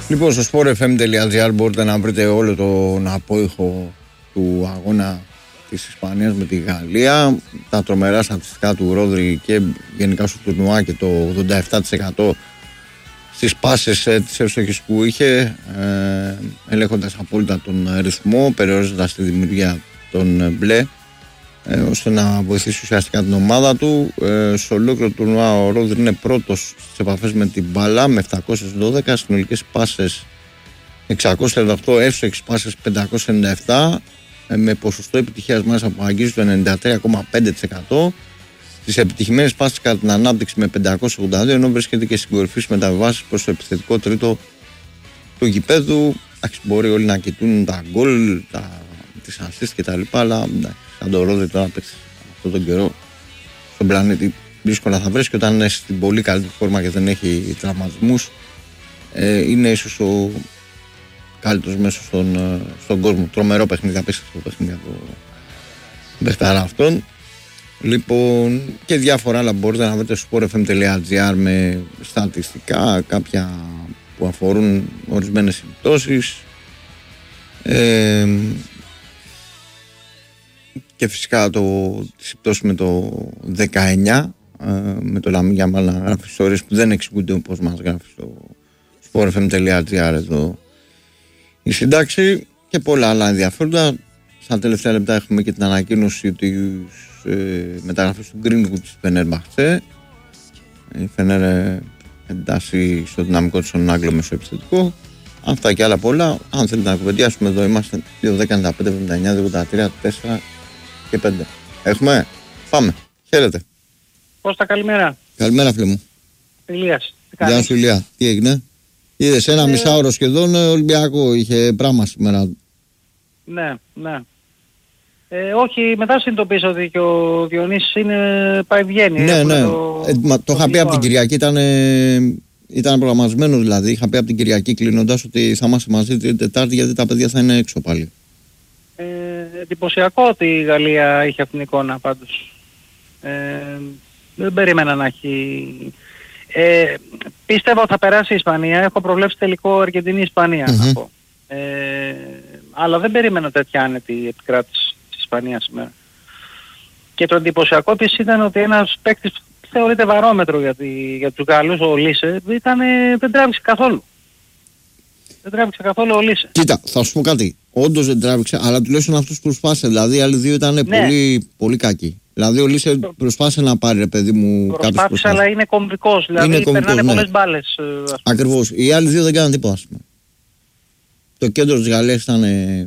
Λοιπόν, στο sportfm.gr μπορείτε να βρείτε όλο τον απόϊχο του αγώνα της Ισπανίας με τη Γαλλία, τα τρομερά στατιστικά του Ρόδρυ και γενικά στο τουρνουά και το 87% στις πάσες της εύστοχης που είχε, ελέγχοντας απόλυτα τον ρυθμό, περιορίζοντας τη δημιουργία των μπλε, ώστε να βοηθήσει ουσιαστικά την ομάδα του. Στο ολόκληρο τουρνουά ο Ρόδρυ είναι πρώτος στις επαφές με την μπάλα με 712, συνολικές πάσες 638, εύστοχες πάσες 597, με ποσοστό επιτυχίας μέσα που αγγίζει το 93,5%. Τις επιτυχημένες πάσες κατά την ανάπτυξη με 582, ενώ βρίσκεται και στην κορυφή στις μεταβάσεις προς το επιθετικό τρίτο του γηπέδου. Μπορεί όλοι να κοιτούν τα γκολ, τις assist κτλ. Αλλά σαν το Ρόδρυ τώρα παίξει αυτόν τον καιρό στον πλανήτη δύσκολα θα βρέσει, και όταν είναι στην πολύ καλή φόρμα και δεν έχει τραυματισμούς, είναι ίσως ο καλύτερος μέσα στον κόσμο. Τρομερό παιχνίδι, απίστευτο παιχνίδι από τον παιχταρά αυτόν. Λοιπόν, και διάφορα άλλα μπορείτε να βρείτε στο sportfm.gr με στατιστικά, κάποια που αφορούν ορισμένες συμπτώσεις, και φυσικά τις συμπτώσεις με το 19, με το Λαμίν Γιαμάλ να γράφει ιστορίες που δεν εξηγούνται όπως μας γράφει στο sportfm.gr εδώ η σύνταξη, και πολλά άλλα ενδιαφέροντα. Στα τελευταία λεπτά έχουμε και την ανακοίνωση της μεταγραφής του Greenwood της Φενέρμπαχτσε. Η Φενέρ εντάσσει στο δυναμικό της στον Άγγλο μεσοεπιθετικό. Αυτά και άλλα πολλά. Αν θέλετε να κουβεντιάσουμε, εδώ είμαστε 2.10.95.79, 2.83, 4 και 5. Έχουμε. Πάμε. Χαίρετε. Κώστα, καλημέρα. Καλημέρα, φίλε μου. Ηλίας. Γεια σου, Ηλία. Τι έγινε? Είδες ένα μισάωρο σχεδόν Ολυμπιακό, είχε πράγμα σήμερα. Ναι. Όχι, μετά συνειδητοποίησα ότι και ο Διονύσης πάει βγαίνει. Ναι. Το είχα πει από την Κυριακή, ήταν προγραμματισμένο δηλαδή. Είχα πει από την Κυριακή κλείνοντας ότι θα είμαστε μαζί την Τετάρτη, γιατί τα παιδιά θα είναι έξω πάλι. Εντυπωσιακό ότι η Γαλλία είχε αυτήν την εικόνα πάντως. Δεν περίμενα να έχει... Πίστευα ότι θα περάσει η Ισπανία. Έχω προβλέψει τελικό Αργεντινή-Ισπανία, να πω. Αλλά δεν περίμενα τέτοια άνετη επικράτηση της Ισπανίας σήμερα. Και το εντυπωσιακό επίσης ήταν ότι ένας παίκτης που θεωρείται βαρόμετρο για τους Γάλλους, ο Λίσε, δεν τράβηξε καθόλου. Δεν τράβηξε καθόλου ο Λίσε. Κοίτα, θα σου πω κάτι. Όντως δεν τράβηξε, αλλά τουλάχιστον αυτούς προσπάθησε. Δηλαδή οι άλλοι δύο ήταν πολύ, πολύ κακοί. Δηλαδή ο Λίσε προσπάθησε να πάρει, ρε παιδί μου, κάποιους προσπάθησε. Αλλά είναι κομβικός. Δηλαδή περνάνε πολλές μπάλες. Ακριβώς. Οι άλλοι δύο δεν κάναν τίποτα, ας πούμε. Το κέντρο της Γαλλίας ήταν,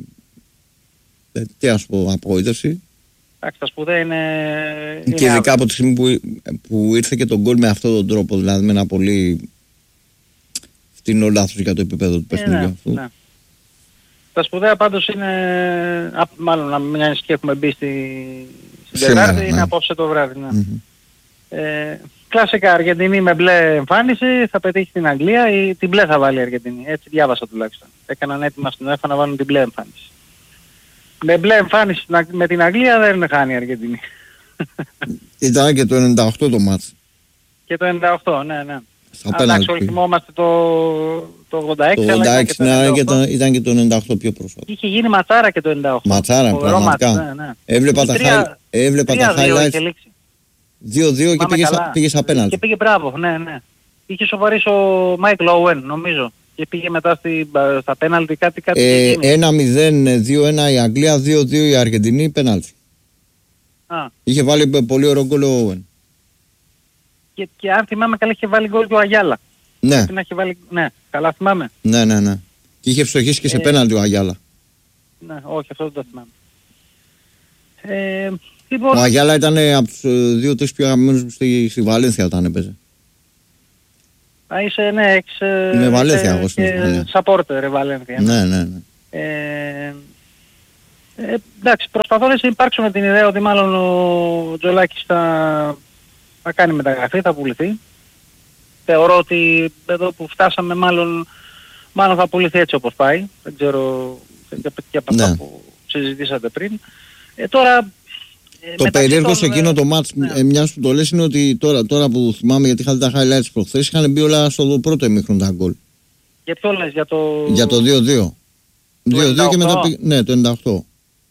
τι ας πω, απογοήτευση. Εντάξει, τα σπουδαία είναι... Και ειδικά από τη στιγμή που ήρθε και τον γκολ με αυτόν τον τρόπο, δηλαδή με ένα πολύ φτηνό λάθος για το επίπεδο του παιχνιδιού αυτού. Ναι. Τα σπουδαία πάντως είναι, μάλλον μια και έχουμε μπει στην Τετάρτη, είναι απόψε το βράδυ. Ναι. Κλασικά Αργεντινή με μπλε εμφάνιση, θα πετύχει την Αγγλία ή την μπλε θα βάλει η Αργεντινή. Έτσι διάβασα τουλάχιστον. Έκαναν έτοιμα στην UEFA να βάλουν την μπλε εμφάνιση. Με μπλε εμφάνιση με την Αγγλία δεν χάνει η Αργεντινή. Ήταν και το 98 το μάτς. Και το 98, ναι. Εντάξει, όλοι θυμόμαστε το 86, αλλά ήταν και το 98 πιο πρόσφατα. Είχε γίνει ματσάρα και το 98. Ματσάρα, πραγματικά. Ναι. Έβλεπα τα highlights. 2-2 και πήγε σε απέναντι. Και πήγε μπράβο, ναι. Είχε σοβαρήσει ο Μάικλ Όουεν, νομίζω. Και πήγε μετά στα πέναλτι κάτι 1-0, 2-1 η Αγγλία, 2-2 η Αργεντινή, πέναλτι. Είχε βάλει πολύ ωραίο γκολ ο Όουεν. Και αν θυμάμαι καλά είχε βάλει γκολ και ο Αγιάλα. Ναι. Ναι, καλά θυμάμαι. Ναι. Και είχε ευστοχίσει και σε πέναλτι ο Αγιάλα. Ναι, όχι, αυτό δεν το θυμάμαι. Ο Αγιάλα ήταν από τους 2-3 πιο αγαπημένους μου στη Βαλένθια όταν έπαιζε. Είσαι, ναι, με Βαλένθια εγώ στην Ισπανία. Σαπόρτερ Βαλένθια. Ναι. Εντάξει, προσπαθώ να υπάρξω με την ιδέα ότι μάλλον ο Τζολάκης θα κάνει μεταγραφή, θα πουληθεί. Θεωρώ ότι εδώ που φτάσαμε μάλλον θα πουληθεί έτσι όπως πάει. Δεν ξέρω και από αυτά που συζητήσατε πριν. Τώρα Το περίεργο σε εκείνο το μάτς, μιας που το λες, είναι ότι τώρα που θυμάμαι, γιατί είχατε τα highlights προχθές, είχαν μπει όλα στο πρώτο ημίχρονο τα γκολ. Για ποιο λες, για το... Για το 2-2. 2-2 και μετά ναι, το 98.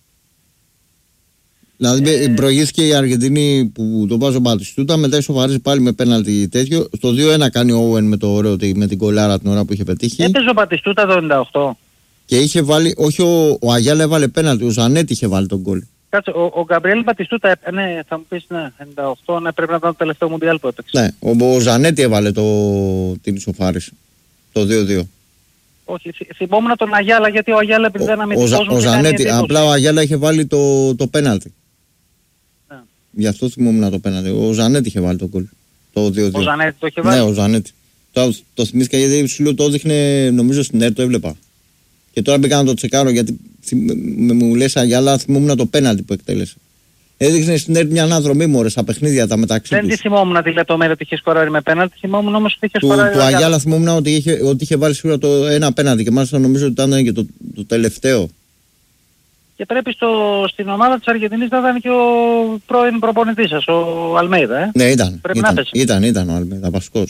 Δηλαδή προηγήθηκε η Αργεντινή που το βάζει ο Μπατιστούτα, μετά ισοφαρίζει πάλι με πέναλτι τέτοιο. Στο 2-1 κάνει ο Όουεν με το ωραίο, με την κολάρα την ώρα που είχε πετύχει. Έπαιζε ο Μπατιστούτα το 98. Και είχε βάλει, όχι ο Αγιάλα έβαλε πέναλτι, ο Ζανέτη είχε βάλει τον γκολ. Κάτσε, ο Γκαμπριέλ Μπατιστούτα, ναι, θα μου πεις ναι, 98, ναι, πρέπει να ήταν το τελευταίο Μουντιάλ που έπαιξε. Ναι, ο Ζανέτη έβαλε την ισοφάριση, το 2-2. Όχι, θυμόμουν τον Αγιάλα, γιατί ο Αγιάλα επειδή δεν αμυντικός ο Ζανέτη, απλά ο Αγιάλα είχε βάλει το πέναλτι. Ναι. Γι' αυτό θυμόμουν το πέναλτι. Ο Ζανέτη είχε βάλει το γκολ. Το 2-2. Ο Ζανέτη το είχε βάλει. Ναι, ο Ζανέτη. Το θυμήθηκα γιατί σου λέω το έδειχνε, νομίζω στην ΕΡΤ το έβλεπα. Και τώρα μπήκα να το τσεκάρω γιατί μου λες Αγιάλα, θυμόμουν το πέναλτι που εκτέλεσε. Έδειχνε στην ΕΡΤ μια αναδρομή μωρέ στα παιχνίδια τα μεταξύ τους. Δεν τη θυμόμουν τη λεπτομέρεια ότι είχε σκοράρει με πέναλτι, θυμόμουν όμως ότι είχε σκοράρει. Του Αγιάλα θυμόμουν ότι είχε βάλει σίγουρα το ένα πέναλτι και μάλιστα νομίζω ότι ήταν και το τελευταίο. Και πρέπει στην ομάδα της Αργεντινής να ήταν και ο πρώην προπονητής σας, ο Αλμέιδα. Ναι, ήταν. Πρέπει να ήταν ο Αλμέιδα, βασικός.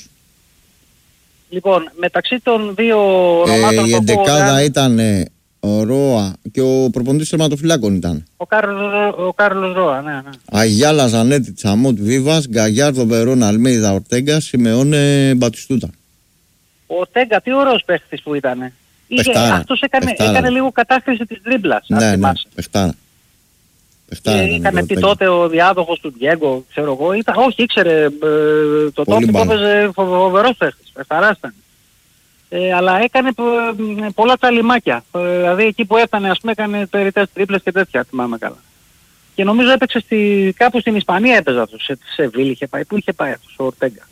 Λοιπόν, μεταξύ των δύο ονομάτων η εντεκάδα ήταν ο Ρώα και ο προπονητής τερματοφυλάκων ήταν. Ο Κάρλος Ρώα, ναι. Αγιάλα, Ζανέτη, Τσαμότ, Βίβας, Γκαγιάρδο, Βερόν, Αλμέιδα, Ορτέγκα, Σιμεώνε, Μπατιστούτα. Ο Ορτέγκα, τι ωραίος παίχτης που ήταν. Αυτός έκανε λίγο κατάχρηση της δρίμπλας. Ναι, παιχτάρα. Είχαν πει τότε ο διάδοχος του Διέγκο, ξέρω εγώ. Όχι, ήξερε το τόπο που έπαιζε φοβερός παίχτης. Παιχταράς ήταν. Αλλά έκανε πολλά τσαλιμάκια. Δηλαδή εκεί που έφτανε, ας πούμε, έκανε περιττές τρίπλες και τέτοια, θυμάμαι καλά. Και νομίζω έπαιξε κάπου στην Ισπανία έπαιζε αυτός. Σε Σεβίλη είχε πάει. Πού είχε πάει αυτός ο Ορτέγκα?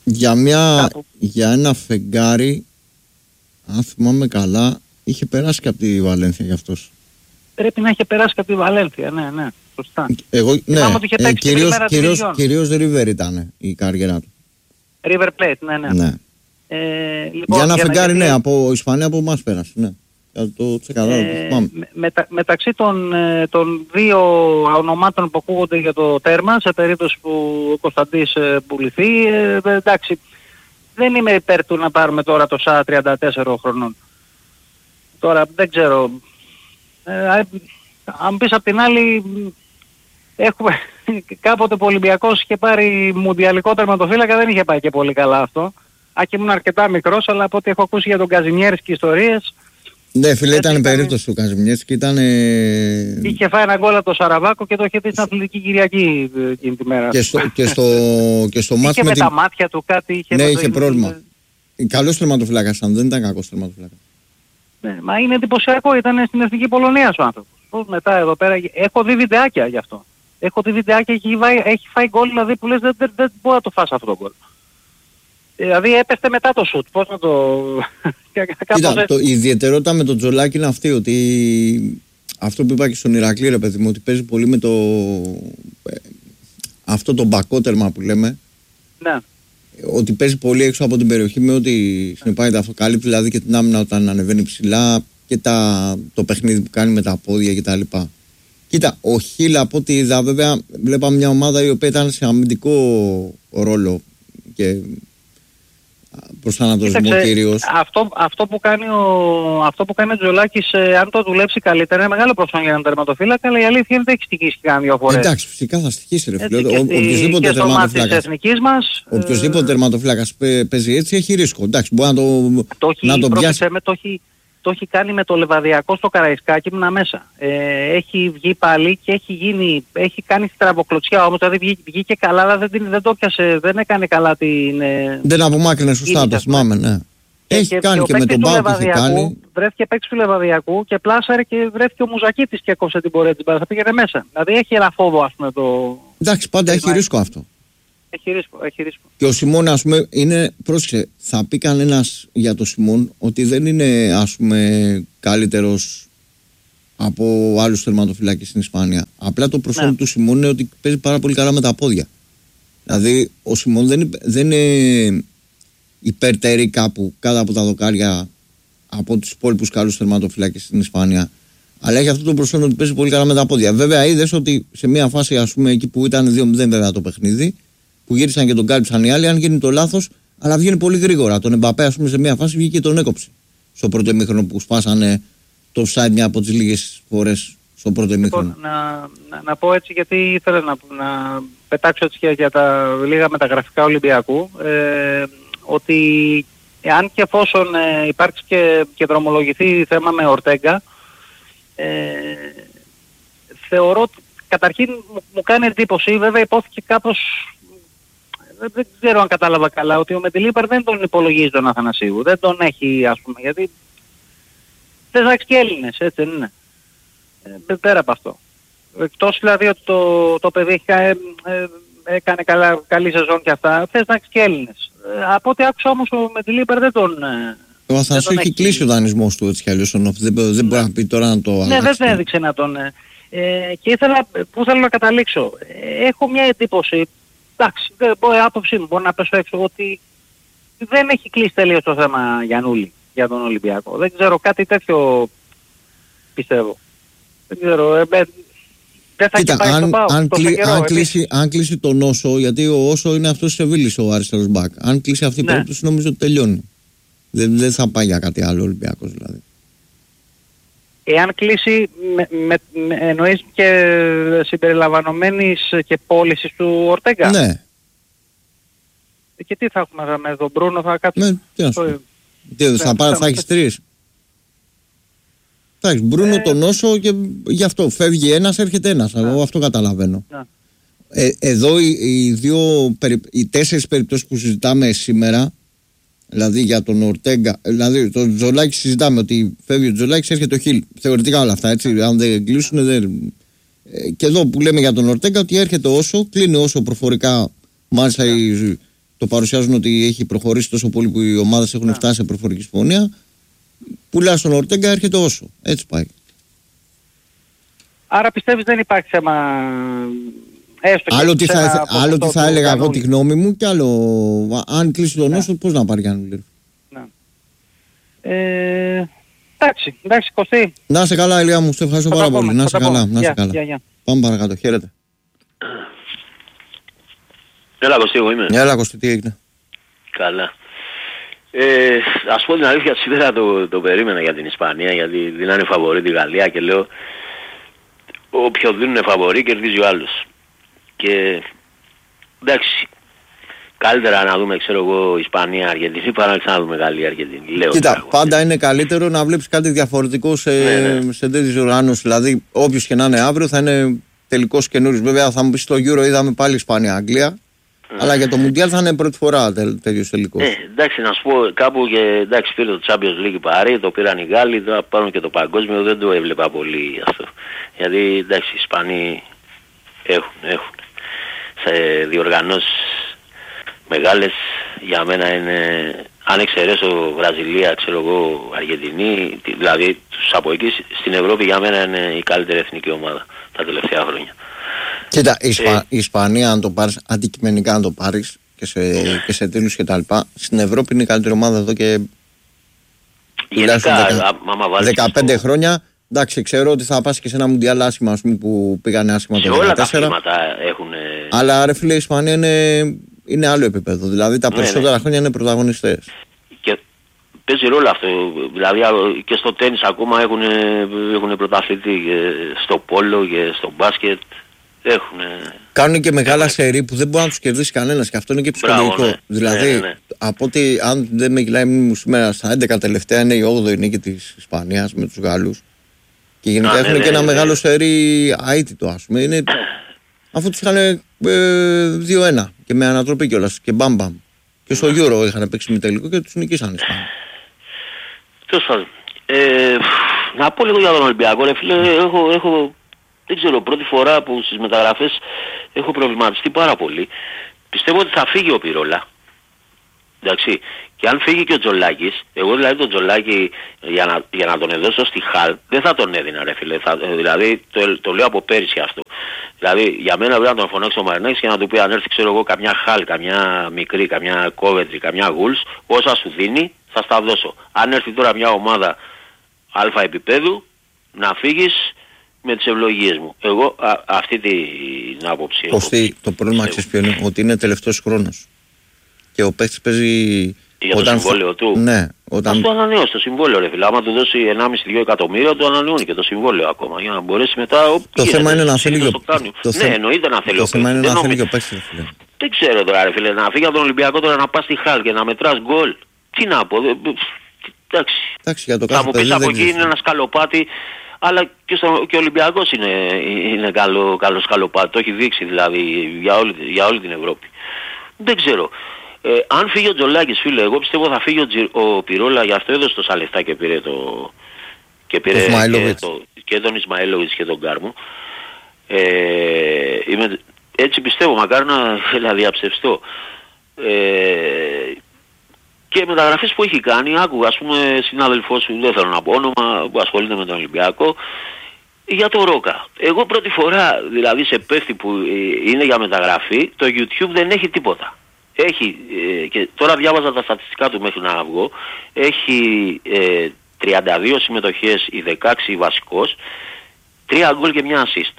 Για ένα φεγγάρι, αν θυμάμαι καλά, είχε περάσει και από τη Βαλένθια γι' αυτός. Πρέπει να είχε περάσει και από τη Βαλένθια, ναι, σωστά. Κυρίως River ήταν η καριέρα του. River Plate, ναι. Λοιπόν, για ένα φεγγάρι, ναι, από Ισπανία από εμάς πέρασε, ναι. Μεταξύ των δύο ονομάτων που ακούγονται για το τέρμα, σε περίπτωση που ο Κωνσταντής πουληθεί, εντάξει, δεν είμαι υπέρ του να πάρουμε τώρα το ΣΑ 34 χρονών. Τώρα δεν ξέρω, αν πεις απ' την άλλη, έχουμε κάποτε ο Ολυμπιακός είχε πάρει μουντιαλικό τερματοφύλακα, δεν είχε πάει και πολύ καλά αυτό. Και ήμουν αρκετά μικρός, αλλά από ό,τι έχω ακούσει για τον Καζιμιέρης και ιστορίες. Ναι, φίλε, ήταν περίπτωση του Καζιμιέρης και ήταν. Είχε φάει ένα γκολ από το Σαραβάκο και το είχε δει στην Αθλητική Κυριακή εκείνη τη μέρα. Και στο μάτς με τα μάτια του κάτι είχε. Ναι, είχε πρόβλημα. Καλός τερματοφυλάκας, δεν ήταν κακός τερματοφυλάκας. Ναι, μα είναι εντυπωσιακό, ήταν στην Εθνική Πολωνία ο άνθρωπος. Μετά εδώ πέρα έχω δει βιντεάκια γι' αυτό. Έχω δει βιντεάκια, έχει φάει γκολ, δηλαδή που λες δεν μπορεί να το φας αυτό το γκολ. Δηλαδή έπεσε μετά το σουτ. Πώς να το... Κοίτα, η ιδιαιτερότητα με τον Τζολάκη είναι αυτή, ότι αυτό που είπα και στον Ηρακλή, ρε παιδί μου, ότι παίζει πολύ με αυτό το μπακότερμα που λέμε. Ναι. Ότι παίζει πολύ έξω από την περιοχή με ό,τι συνεπάγεται αυτό. Καλύπτει δηλαδή και την άμυνα όταν ανεβαίνει ψηλά και το παιχνίδι που κάνει με τα πόδια κτλ. Κοίτα, ο Χίλ από ό,τι είδα, βέβαια, βλέπαμε μια ομάδα η οποία ήταν σε αμυντικό ρόλο και προσανατολισμό κυρίως. Αυτό που κάνει ο Τζολάκης, αν το δουλέψει καλύτερα, είναι μεγάλο προσόν για έναν τερματοφύλακα, αλλά η αλήθεια είναι ότι έχει στοιχήσει κάνα δύο φορές. Εντάξει, φυσικά θα στοιχήσει, ρε φίλε. Οποιοςδήποτε τερματοφύλακας παίζει έτσι έχει ρίσκο. Εντάξει, μπορεί να το πιάσει. Το έχει κάνει με το Λεβαδιακό στο Καραϊσκάκι μουνα μέσα. Έχει βγει πάλι και έχει κάνει στραβοκλωτσιά όμως, δηλαδή βγήκε καλά, αλλά δεν το πιάσε, δεν έκανε καλά την... Δεν απομάκρυνε σωστά, το θυμάμαι, ναι. Έχει κάνει και με τον Πάο που έχει κάνει. Βρέθηκε παίκτης του Λεβαδιακού και πλάσαρε και βρέθηκε ο Μουζακίτης και έκοψε την πορεία της μπάλας, θα πήγαινε μέσα. Δηλαδή έχει ένα φόβο, ας πούμε, το... Εντάξει, πάντα έχει ρίσκο αυτό. Έχει ρίσκο. Και ο Σιμών, ας πούμε, είναι, πρόσεξε, θα πει κανένας για το Σιμών ότι δεν είναι, ας πούμε, καλύτερος από άλλους τερματοφυλάκες στην Ισπανία. Απλά το προσώπημα του Σιμών είναι ότι παίζει πάρα πολύ καλά με τα πόδια. Δηλαδή, ο Σιμών δεν είναι υπερτερή κάπου κάτω από τα δοκάρια από τους υπόλοιπους καλούς τερματοφυλάκες στην Ισπανία. Αλλά έχει αυτό το προσώπημα ότι παίζει πολύ καλά με τα πόδια. Βέβαια, είδες ότι σε μια φάση, ας πούμε, εκεί που ήταν 2-0 βέβαια το παιχνίδι, που γύρισαν και τον κάλυψαν οι άλλοι, αν γίνει το λάθος, αλλά βγαίνει πολύ γρήγορα. Τον Εμπαπέ, ας πούμε, σε μια φάση βγήκε και τον έκοψε. στο πρώτο ημίχρονο που σπάσανε το offside μια από τις λίγες φορές στο πρώτο ημίχρονο. Να πω έτσι, γιατί ήθελα να πετάξω έτσι και για τα λίγα μεταγραφικά Ολυμπιακού, ότι αν και εφόσον υπάρξει και δρομολογηθεί θέμα με Ορτέγκα, θεωρώ ότι καταρχήν μου κάνει εντύπωση, βέβαια υπόθηκε κάπως, δεν ξέρω αν κατάλαβα καλά, ότι ο Μεντιλίμπαρ δεν τον υπολογίζει τον Αθανασίου, δεν τον έχει, ας πούμε, γιατί θες να έχεις και Έλληνες, έτσι δεν είναι. Πέρα από αυτό. Εκτός δηλαδή ότι το παιδί έκανε καλή σεζόν και αυτά, θες να έχεις και Έλληνες. Από ό,τι άκουσα όμως ο Μεντιλίμπαρ δεν τον... Ο Αθανασίου έχει κλείσει ο δανεισμός του έτσι κι αλλιώς, δεν μπορεί να πει τώρα να το αλλάξει. Ναι, δεν έδειξε να τον... και πού θέλω να καταλήξω. Έχω μια εντύπωση, εντάξει, άποψή μου, μπορεί να πέσω έξω, ότι δεν έχει κλείσει τελείως το θέμα Γιαννούλη για τον Ολυμπιακό. Δεν ξέρω, κάτι τέτοιο πιστεύω. Δεν ξέρω, δεν θα κοίτα, πάει στον ΠΑΟΚ. Αν κλείσει τον Όσο, γιατί ο Όσο είναι αυτός της Σεβίλης ο αριστερός μπακ. Αν κλείσει αυτή η περίπτωση νομίζω ότι τελειώνει. Δεν θα πάει για κάτι άλλο ο Ολυμπιακός δηλαδή. Εάν κλείσει, εννοείς και συμπεριλαμβανομένης και πώλησης του Ορτέγκα. Ναι. Και τι θα έχουμε με τον Μπρούνο, θα κάτσουμε. Ναι, τι να σου πω. Θα έχεις τρεις. Θα έχεις Μπρούνο, τον Όσο και γι' αυτό φεύγει ένας, έρχεται ένας. Εγώ αυτό καταλαβαίνω. Εδώ οι 4 περιπτώσεις που συζητάμε σήμερα, δηλαδή για τον Ορτέγκα, δηλαδή τον Τζολάκη συζητάμε ότι φεύγει ο Τζολάκης, έρχεται ο Χιλ. Θεωρητικά όλα αυτά, έτσι. Αν δεν κλείσουν, δεν. Και εδώ που λέμε για τον Ορτέγκα, ότι έρχεται Όσο, κλείνει Όσο προφορικά. Μάλιστα το παρουσιάζουν ότι έχει προχωρήσει τόσο πολύ που οι ομάδες έχουν φτάσει σε προφορική συμφωνία. Πουλά στον Ορτέγκα, έρχεται Όσο. Έτσι πάει. Άρα πιστεύεις δεν υπάρχει θέμα. Άλλο τι θα έλεγα εγώ τη γνώμη μου, και άλλο αν κλείσει τον Όσο, πώς να πάρει Γιάννουλη. Εντάξει, Κωστή. Να είσαι καλά, Ηλία μου, σε ευχαριστώ πάρα πολύ. Να είσαι καλά. Πάμε παρακάτω, χαίρετε. Έλα Κωστή, εγώ είμαι. Έλα Κωστή, τι έγινε? Καλά. Ας πω την αλήθεια, σήμερα το περίμενα για την Ισπανία, γιατί δίνανε φαβορί τη Γαλλία και λέω όποιο δίνουνε φαβορί κερδίζει ο άλλος. Και εντάξει, καλύτερα να δούμε, ξέρω εγώ, Ισπανία, Αργεντινή παρά να ξαναδούμε Γαλλία, Αργεντινή. Λέω, κοίτα, πάντα είναι καλύτερο να βλέπεις κάτι διαφορετικό σε τέτοιες οργάνωσες. Δηλαδή, όποιος και να είναι αύριο θα είναι τελικός καινούριος. Βέβαια, θα μου πεις στο Euro είδαμε πάλι Ισπανία-Αγγλία. Αλλά για το Μουντιάλ θα είναι πρώτη φορά τέτοιος τελικός. Εντάξει, να σου πω κάπου και εντάξει, πήρε το Champions League πάρει, το πήραν οι Γάλλοι, τώρα πάρουν και το παγκόσμιο, δεν το έβλεπα πολύ αυτό. Γιατί εντάξει, οι Ισπανοί έχουν σε διοργανώσεις μεγάλες, για μένα είναι, αν εξαιρέσω Βραζιλία, ξέρω εγώ, Αργεντινή, δηλαδή τους από εκεί στην Ευρώπη για μένα είναι η καλύτερη εθνική ομάδα τα τελευταία χρόνια. Κοίτα, η Ισπανία, αν το πάρεις, αντικειμενικά αν το πάρεις και σε τίτλους και τα λοιπά, στην Ευρώπη είναι η καλύτερη ομάδα εδώ και γενικά, 15 χρόνια. Εντάξει, ξέρω ότι θα πας και σε ένα Μουντιάλ άσχημα, ας πούμε, που πήγανε άσχημα το 2014. Σε όλα τα θέματα έχουν. Αλλά ρε φίλε, η Ισπανία είναι άλλο επίπεδο. Δηλαδή τα περισσότερα χρόνια είναι πρωταγωνιστές. Και παίζει ρόλο αυτό. Δηλαδή και στο τένις ακόμα έχουν πρωταθλητή, στο πόλο και στο μπάσκετ. Κάνουν και μεγάλα σερί που δεν μπορεί να τους κερδίσει κανένας, και αυτό είναι και ψυχολογικό. Δηλαδή, από ότι αν δεν με κυλάει σήμερα, στα 11 τελευταία είναι η 8η νίκη της Ισπανίας με τους Γάλλους. Και γενικά έχουν και ένα μεγάλο σερί αίτητο, ας πούμε. Αφού τους είχαν 2-1 και με ανατροπή κιόλας και μπαμπαμ. Και στο Euro είχαν παίξει με τελικό και τους νικήσαν οι Ισπανοί. Τέλος πάντων. Να πω λίγο για τον Ολυμπιακό. Έχω δεν ξέρω, πρώτη φορά που στις μεταγραφές έχω προβληματιστεί πάρα πολύ. Πιστεύω ότι θα φύγει ο Πυρόλα. Εντάξει. Και αν φύγει και ο Τζολάκης, εγώ δηλαδή τον Τζολάκη για να τον εδώσω στη Χαλ, δεν θα τον έδινα ρε φίλε. Δηλαδή το λέω από πέρυσι αυτό. Δηλαδή για μένα πρέπει να τον φωνάξει ο Μαρινάκης και να του πει αν έρθει ξέρω εγώ καμιά Χαλ, καμιά μικρή, καμιά Κόβεντρι, καμιά Γουλς, όσα σου δίνει θα στα δώσω. Αν έρθει τώρα μια ομάδα αλφα επίπεδου, να φύγεις με τις ευλογίες μου. Εγώ αυτή την άποψη έχω. Το πρόβλημα ξέρεις ποιο είναι, ότι είναι τελευταίος χρόνος. Και ο παίκτης παίζει Για το συμβόλαιο του. Ναι, Ας το ανανεώσει το συμβόλαιο, ρε φίλε. Άμα του δώσει 1,5-2 εκατομμύρια, το ανανεώνει και το συμβόλαιο ακόμα. Για να μπορέσει μετά. Το θέμα είναι να θέλει και ναι, εννοείται να θέλει. Το θέμα είναι να θέλει και ο παίκτης, ρε φίλε. Δεν ξέρω τώρα, ρε φίλε, να φύγει από τον Ολυμπιακό τώρα να πας στη Χάλ και να μετράς γκολ. Τι να πω. Εντάξει, για το θα μου πεις από εκεί είναι ένα σκαλοπάτι. Αλλά και ο Ολυμπιακός είναι καλό σκαλοπάτι. Το έχει δείξει δηλαδή για όλη την Ευρώπη. Δεν ξέρω. Αν φύγει ο Τζολάκης, φίλε, εγώ πιστεύω θα φύγει ο Πυρόλα, γι' αυτό έδωσε τόσα λεφτά και πήρε και τον Ισμαήλοβιτς και τον Κάρμο. Έτσι πιστεύω, μακάρι να διαψευστώ. Και μεταγραφές που έχει κάνει, άκουγα ας πούμε συνάδελφός σου, δεν θέλω να πω όνομα, που ασχολείται με τον Ολυμπιακό, για το Ρόκα. Εγώ πρώτη φορά δηλαδή σε πέφτει που είναι για μεταγραφή, το YouTube δεν έχει τίποτα. Έχει, και τώρα διάβαζα τα στατιστικά του μέχρι να βγω, έχει 32 συμμετοχές, η 16 βασικός, 3 γκολ και μια assist.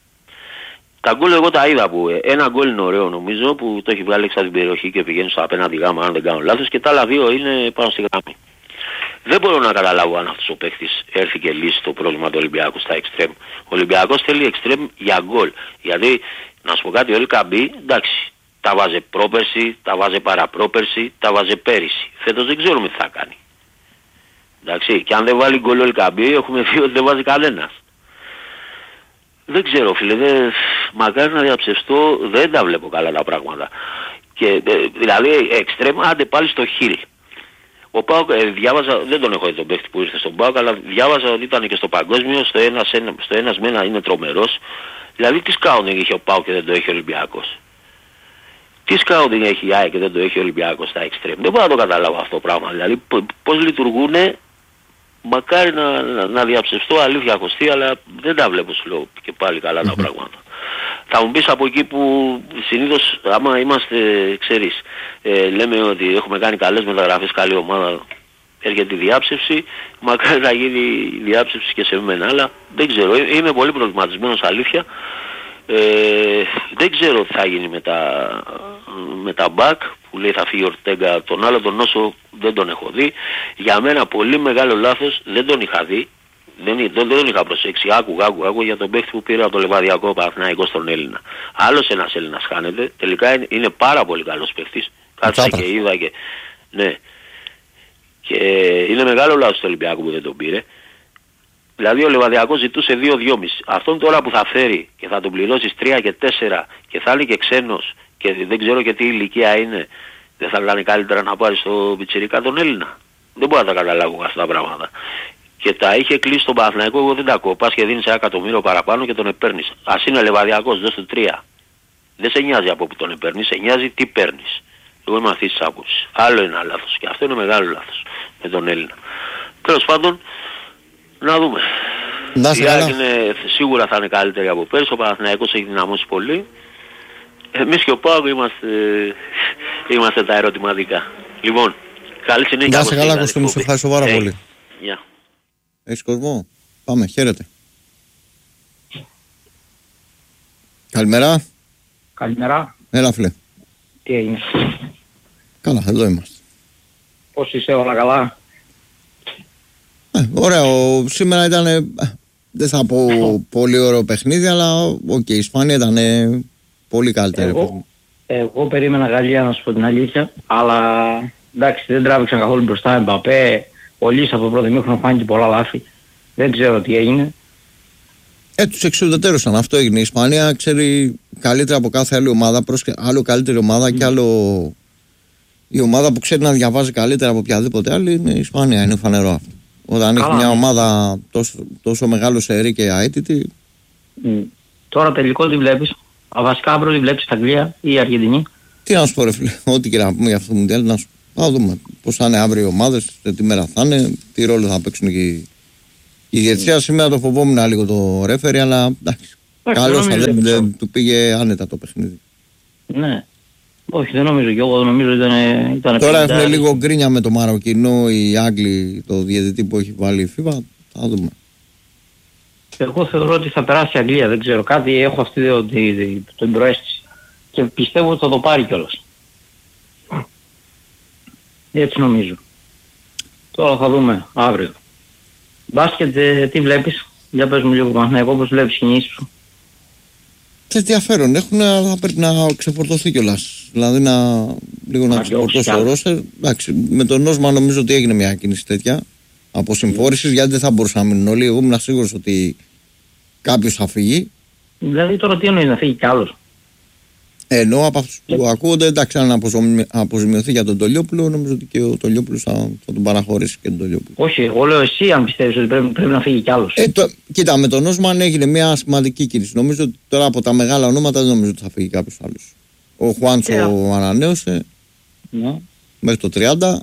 Τα γκολ εγώ τα είδα που ένα γκολ είναι ωραίο νομίζω που το έχει βγάλει έξω από την περιοχή και πηγαίνει στο απέναντι γάμα αν δεν κάνω λάθος και τα άλλα δύο είναι πάνω στη γραμμή. Δεν μπορώ να καταλάβω αν αυτός ο παίκτης έρθει και λύσει το πρόβλημα του Ολυμπιακού στα εξτρέμ. Ο Ολυμπιακός θέλει εξτρέμ για γκολ. Γιατί να σου πω κάτι, ο Ελκαμπή εντάξει, τα βάζε πρόπερση, τα βάζε παραπρόπερση, τα βάζε πέρυσι. Φέτος δεν ξέρουμε τι θα κάνει. Εντάξει, και αν δεν βάλει γκολ ο Ελκαμπή έχουμε δει ότι δεν βάζει κανένας. Δεν ξέρω φίλε, μακάρι να διαψευστώ, δεν τα βλέπω καλά τα πράγματα. Και, δηλαδή εξτρέμ, άντε πάλι στο Χιλ. Ο ΠΑΟΚ, διάβαζα, δεν τον έχω δει τον παίχτη που ήρθε στον ΠΑΟΚ, αλλά διάβαζα ότι ήταν και στο παγκόσμιο, στο ένας με ένα είναι τρομερός. Δηλαδή τι σκάουτινγκ είχε ο ΠΑΟΚ και δεν το έχει ο Ολυμπιακός. Τι σκάουτινγκ έχει η ΑΕΚ και δεν το έχει ο Ολυμπιακός στα εξτρέμ. Δεν μπορώ να το καταλάβω αυτό το πράγμα. Δηλαδή πώς λειτουργούνε. Μακάρι να διαψευστώ, αλήθεια Κωστή, αλλά δεν τα βλέπω σου λέω και πάλι καλά τα πράγματα. Θα μου πεις από εκεί που συνήθως άμα είμαστε, ξέρεις, λέμε ότι έχουμε κάνει καλές μεταγραφές, καλή ομάδα, έρχεται η διάψευση, μακάρι να γίνει η διάψευση και σε μένα, αλλά δεν ξέρω, είμαι πολύ προβληματισμένος αλήθεια. Δεν ξέρω τι θα γίνει με τα back που λέει θα φύγει ο Ορτέγκα, τον άλλο τον Νόσο δεν τον έχω δει. Για μένα πολύ μεγάλο λάθος, δεν τον είχα δει, δεν τον είχα προσέξει, άκουγα για τον παίχτη που πήρε από το Λεβαδιακό Παναθηναϊκό στον Έλληνα. Άλλος ένας Έλληνας χάνεται, τελικά είναι πάρα πολύ καλός παίχτης, κάτσα και είδα και ναι. Και είναι μεγάλο λάθος του Ολυμπιακού που δεν τον πήρε. Δηλαδή ο Λεβαδιακός ζητούσε 2-2,5. Αυτόν τώρα που θα φέρει και θα τον πληρώσεις 3 και 4 και θα είναι και ξένος και δεν ξέρω και τι ηλικία είναι, δεν θα ήταν καλύτερα να πάρει στο πιτσιρικά τον Έλληνα. Δεν μπορώ να τα καταλάβω αυτά τα πράγματα. Και τα είχε κλείσει τον Παναθηναϊκό, εγώ δεν τα ακούω. Πας και δίνεις 1 εκατομμύριο παραπάνω και τον επέρνεις. Ας είναι Λεβαδιακός, δώσ' του 3. Δεν σε νοιάζει από που τον επέρνεις, σε νοιάζει τι παίρνεις. Εγώ είμαι αυτής της άποψης. Άλλο ένα λάθος και αυτό είναι μεγάλο λάθος με τον Έλληνα. Τέλος πάντων, να δούμε. Η ΑΕΚ σίγουρα θα είναι καλύτερη από πέρσι, ο Παναθηναϊκός έχει δυναμώσει πολύ. Εμείς και ο ΠΑΟΚ είμαστε τα ερωτηματικά. Λοιπόν, καλή συνέχεια. Να σε καλά Κωστή μου, σε ευχαριστώ πάρα πολύ. Yeah. Έχεις κόσμο? Πάμε, χαίρετε. Καλημέρα. Καλημέρα. Έλα φίλε. Τι έγινε? Καλά, εδώ είμαστε. Πώς είσαι, όλα καλά? Ωραίο, σήμερα ήταν, δεν θα πω πολύ ωραίο παιχνίδι, αλλά η Ισπανία ήταν πολύ καλύτερη. Εγώ περίμενα Γαλλία, να σου πω την αλήθεια, αλλά εντάξει δεν τράβηξαν καθόλου μπροστά Εμπαπέ, ο Λύς από το πρώτο μήχρονο φάνηκε πολλά λάθη, δεν ξέρω τι έγινε. Τους εξουδετερώσαν, αυτό έγινε. Η Ισπανία ξέρει καλύτερα από κάθε άλλη ομάδα, άλλο καλύτερη ομάδα και άλλο η ομάδα που ξέρει να διαβάζει καλύτερα από οποιαδήποτε άλλη είναι η Ισπανία, είναι φανερό αυτό. Όταν έχει μια ομάδα τόσο μεγάλο σερί και αίτητη. Τώρα τελικό τι βλέπεις? Βασικά αύριο τι βλέπεις, στα Αγγλία ή η Αργεντινή? Τι να σου πω ρε φίλε, ό,τι και να πούμε για αυτό το Μουντιάλ, να σου πω, δούμε πώς θα είναι αύριο οι ομάδες, τι μέρα θα είναι, τι ρόλο θα παίξουν και η διετησία. Σήμερα το φοβόμουν λίγο το ρέφερι, αλλά εντάξει, καλώς δεν του πήγε άνετα το παιχνίδι. Ναι. Όχι, δεν νομίζω και εγώ, νομίζω ήταν τώρα έχουν λίγο γκρίνια με το Μαροκινό, οι Άγγλοι, το διαιτητή που έχει βάλει η FIFA, θα δούμε. Εγώ θεωρώ ότι θα περάσει η Αγγλία, δεν ξέρω, κάτι έχω αυτή την προαίσθηση και πιστεύω ότι θα το πάρει κιόλας. Έτσι νομίζω. Τώρα θα δούμε αύριο. Μπάσκετ, τι βλέπεις? Για πες μου λίγο Παναθηναϊκό, πώς βλέπεις κινήσεις σου? Και ενδιαφέρον έχουν, αλλά θα πρέπει να ξεφορτωθεί κιόλας. Δηλαδή λίγο να ξεφορτώσει ο ρόστερ. Εντάξει, με τον Νόσμα νομίζω ότι έγινε μια κίνηση τέτοια από συμφόρηση, γιατί δεν θα μπορούσαν να μείνουν όλοι. Εγώ ήμουν σίγουρος ότι κάποιος θα φύγει. Δηλαδή τώρα τι εννοείς, να φύγει κι άλλος? Ενώ από αυτούς που ακούγονται, εντάξει, αν αποζημιωθεί για τον Τολιόπουλο, νομίζω ότι και ο Τολιόπουλος θα τον παραχωρήσει και τον Τολιόπουλο. Όχι, εγώ λέω εσύ αν πιστεύεις ότι πρέπει να φύγει κι άλλος. Κοίτα, με τον Όσμαν έγινε μια σημαντική κίνηση. Νομίζω ότι τώρα από τα μεγάλα ονόματα δεν νομίζω ότι θα φύγει κάποιος άλλος. Ο Χουάντσο ανανέωσε μέχρι το 30.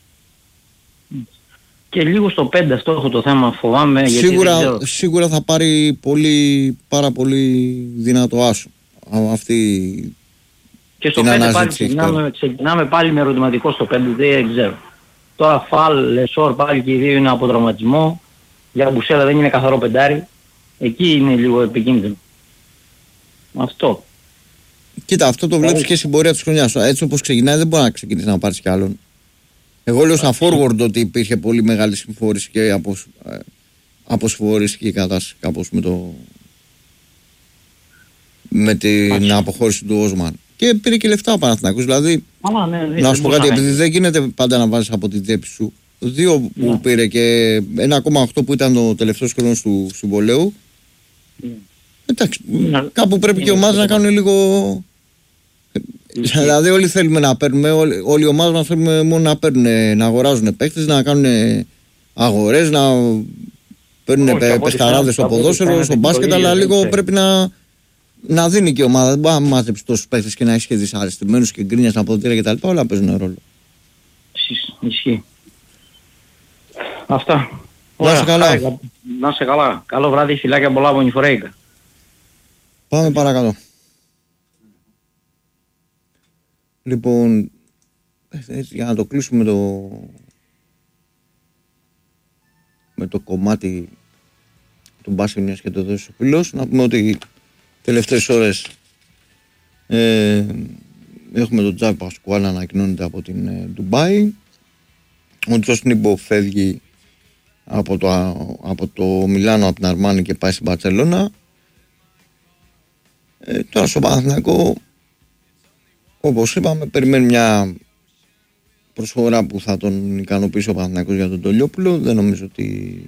Και λίγο στο 5 αυτό έχω το θέμα, φοβάμαι. Σίγουρα θα πάρει πάρα πολύ δυνατό άσο. Αυτή και στο 5 πάλι ξεκινάμε πάλι με ερωτηματικό στο 5, δεν ξέρω. Τώρα Φαλ, Λεσόρ πάλι και οι δύο είναι από τραυματισμό. Για Μπουσέλα δεν είναι καθαρό πεντάρι. Εκεί είναι λίγο επικίνδυνο. Αυτό. Κοίτα, αυτό το βλέπεις και στην πορεία της χρονιάς. Έτσι όπως ξεκινάει δεν μπορεί να ξεκινήσει να πάρεις κι άλλον. Εγώ λέω σαν forward ότι υπήρχε πολύ μεγάλη συμφόρηση και αποσφοριστική κατάσταση κάπως με την αποχώρηση του Όσμαν. Και πήρε και λεφτά ο Παναθηναϊκός. Δηλαδή, να σου πω κάτι, επειδή δεν γίνεται πάντα να βάζεις από την τσέπη σου. 2 που πήρε και 1,8 που ήταν το τελευταίο χρόνο του συμβολέου. Εντάξει, κάπου πρέπει και οι ομάδες να κάνουν λίγο. Δηλαδή, όλοι θέλουμε να παίρνουμε, όλοι οι ομάδες μας θέλουμε μόνο να παίρνουν, να αγοράζουν παίκτες, να κάνουν αγορές, να παίρνουν παιχταράδες στο ποδόσφαιρο, στο μπάσκετ, αλλά λίγο πρέπει να δίνει και η ομάδα. Δεν μπορεί να μάζεψει τόσους παίκτες και να έχει και δυσαρεστημένους και γκρίνιας στα αποδυτήρια κτλ. Όλα παίζουν ρόλο. Ισχύει. Αυτά. Να είσαι καλά. Να είσαι καλά. Καλό βράδυ, φιλάκια πολλά από Νιφορέικα. Πάμε παρακάτω. Λοιπόν, για να το κλείσουμε με το κομμάτι του μπάσκετ, μιας και το δώσει ο φίλος, να πούμε ότι τελευταίες ώρες έχουμε τον Τζάβι Πασκουάλ να ανακοινώνεται από την Ντουμπάι. Ο Τζος Νίμπο φεύγει από το Μιλάνο, από την Αρμάνι και πάει στην Μπαρτσελώνα. Τώρα στο Παναθηναϊκό, όπως είπαμε, περιμένει μια προσφορά που θα τον ικανοποιήσει ο Παναθηναϊκός για τον Τολιόπουλο. Δεν νομίζω ότι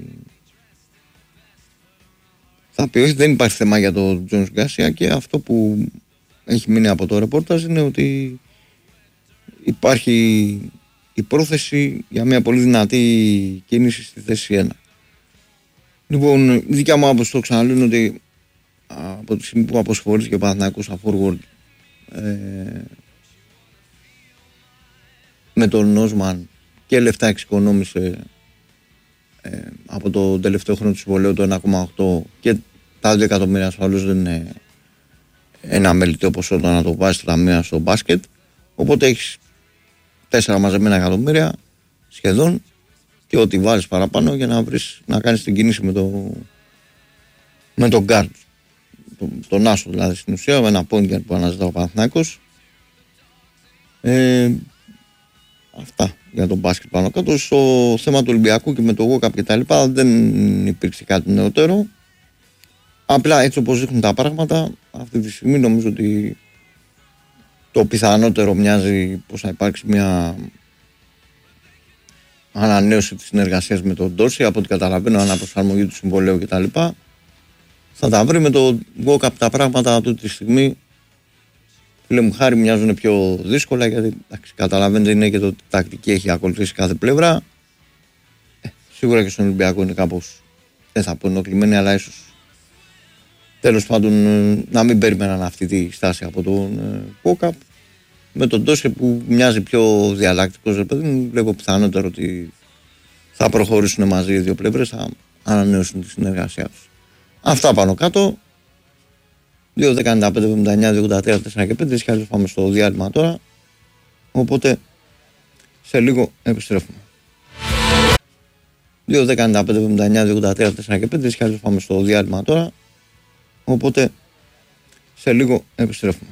θα πει όχι, δεν υπάρχει θέμα για τον Τζόνς Γκάσια, και αυτό που έχει μείνει από το ρεπόρταζ είναι ότι υπάρχει η πρόθεση για μια πολύ δυνατή κίνηση στη θέση 1. Λοιπόν, η δικιά μου άποψη, το ξαναλέω, είναι ότι από τη στιγμή που αποσφορήθηκε ο Παναθηναϊκός σαν forward με τον Νόσμαν και λεφτά εξοικονόμησε από το τελευταίο χρόνο του συμβολέου το 1,8, και τα 2 εκατομμύρια ασφαλώς δεν είναι ένα μελιτέο ποσό να το βάζει στα ταμεία στο μπάσκετ, οπότε έχεις 4 μαζεμένα εκατομμύρια σχεδόν, και ό,τι βάλεις παραπάνω για να κάνεις την κίνηση με τον guard, τον άσο δηλαδή στην ουσία, με ένα point guard που αναζητά ο Παναθηναϊκός. Αυτά για τον μπάσκετ πάνω κάτω. Στο θέμα του Ολυμπιακού και με το walk-up και τα λοιπά δεν υπήρξε κάτι νεότερο. Απλά έτσι όπως δείχνουν τα πράγματα αυτή τη στιγμή, νομίζω ότι το πιθανότερο μοιάζει πως θα υπάρξει μια ανανέωση της συνεργασίας με τον Ντόρση. Από ό,τι καταλαβαίνω, αναπροσαρμογή του συμβολέου κτλ. Θα τα βρει. Με το walk-up τα πράγματα αυτή τη στιγμή, φίλε μου Χάρη, μοιάζουν πιο δύσκολα, γιατί καταλαβαίνετε είναι και το τακτική έχει ακολουθήσει κάθε πλευρά. Σίγουρα και στον Ολυμπιακό είναι κάπως, δεν θα πω ενοχλημένοι, αλλά ίσως τέλος πάντων να μην περίμεναν αυτή τη στάση από τον walk-up. Με τον Ντόρση που μοιάζει πιο διαλλακτικός, βλέπω πιθανότερο ότι θα προχωρήσουν μαζί οι δύο πλευρές, θα ανανεώσουν τη συνεργασία τους. Αυτά πάνω κάτω. 2-10-95-79-283-4 και 5. Σχεδόν πάμε στο διάλειμμα τώρα, οπότε σε λίγο επιστρέφουμε. 2-10-95-79-283-4 και 5. Σχεδόν πάμε στο διάλειμμα τώρα, οπότε σε λίγο επιστρέφουμε.